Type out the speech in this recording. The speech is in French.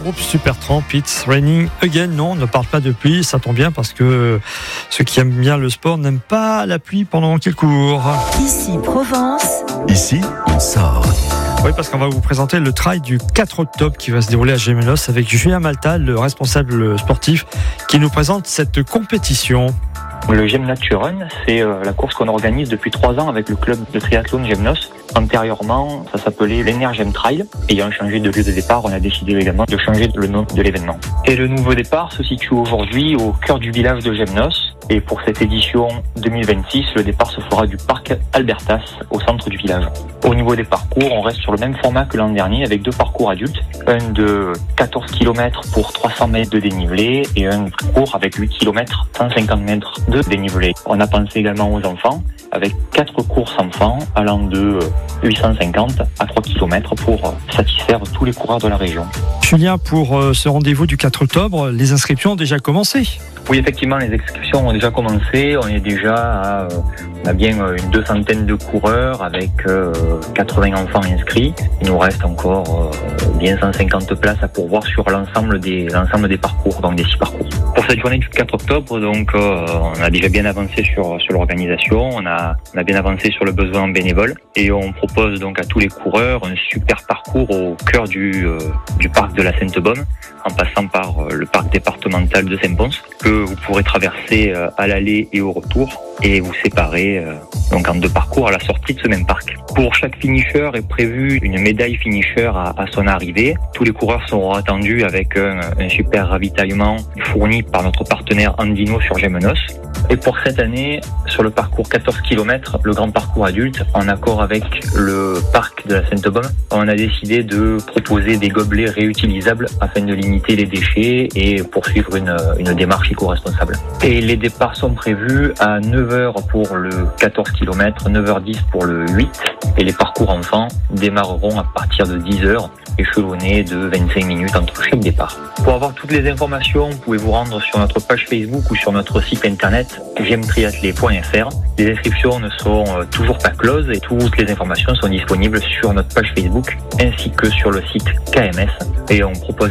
groupe Supertramp, It's Raining Again. Non, on ne parle pas de pluie, ça tombe bien parce que ceux qui aiment bien le sport n'aiment pas la pluie pendant qu'ils courent. Ici Provence. Ici, on sort. Oui, parce qu'on va vous présenter le trail du 4 octobre qui va se dérouler à Gémenos avec Julien Malta, le responsable sportif, qui nous présente cette compétition. Le Gem Nature Run, c'est la course qu'on organise depuis 3 ans avec le club de triathlon Gémenos. Antérieurement, ça s'appelait l'Energem Trail. Ayant changé de lieu de départ, on a décidé également de changer le nom de l'événement. Et le nouveau départ se situe aujourd'hui au cœur du village de Gémenos. Et pour cette édition 2026, le départ se fera du parc Albertas, au centre du village. Au niveau des parcours, on reste sur le même format que l'an dernier, avec 2 parcours adultes. Un de 14 km pour 300 mètres de dénivelé et un parcours avec 8 km, 150 mètres de dénivelé. On a pensé également aux enfants, avec 4 courses enfants allant de 850 à 3 km pour satisfaire tous les coureurs de la région. Julien, pour ce rendez-vous du 4 octobre, les inscriptions ont déjà commencé. Oui, effectivement, les inscriptions ont déjà commencé. On est déjà à on a bien une 200aine de coureurs avec 80 enfants inscrits. Il nous reste encore bien 150 places à pourvoir sur l'ensemble des parcours, donc des 6 parcours. Pour cette journée du 4 octobre, donc on a déjà bien avancé sur l'organisation, on a bien avancé sur le besoin en bénévoles et on propose donc à tous les coureurs un super parcours au cœur du parc de la Sainte-Baume, en passant par le parc départemental de Saint-Pons, que vous pourrez traverser à l'aller et au retour et vous séparer donc en 2 parcours à la sortie de ce même parc. Pour chaque finisher est prévue une médaille finisher à son arrivée. Tous les coureurs seront attendus avec un super ravitaillement fourni par notre partenaire Andino sur Gémenos. Et pour cette année, sur le parcours 14 km, le grand parcours adulte, en accord avec le parc de la Sainte-Baume, on a décidé de proposer des gobelets réutilisables afin de limiter les déchets et poursuivre une démarche éco-responsable. Et les départs sont prévus à 9h pour le 14 km, 9h10 pour le 8, et les parcours enfants démarreront à partir de 10h, échelonnés de 25 minutes entre chaque départ. Pour avoir toutes les informations, vous pouvez vous rendre sur notre page Facebook ou sur notre site internet gemtriathlé.fr. Les inscriptions ne sont toujours pas closes et toutes les informations sont disponibles sur notre page Facebook ainsi que sur le site KMS. Et on propose